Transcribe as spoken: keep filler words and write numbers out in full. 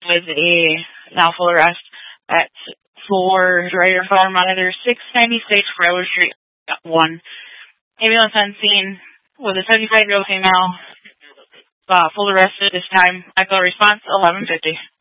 with a now full arrest at four Ryder Fire Monitor six ninety-six Railroad Street one. Ambulance on scene with a seventy-five-year-old female. Uh, full arrest at this time. I call response eleven fifty.